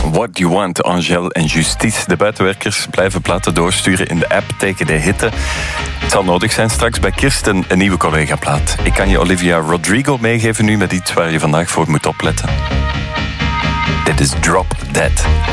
What Do You Want, Angèle en Justice. De buitenwerkers blijven platen doorsturen in de app Take the Hitte. Het zal nodig zijn straks bij Kirsten een nieuwe collega-plaat. Ik kan je Olivia Rodrigo meegeven nu met iets waar je vandaag voor moet opletten. Dit is Drop Dead.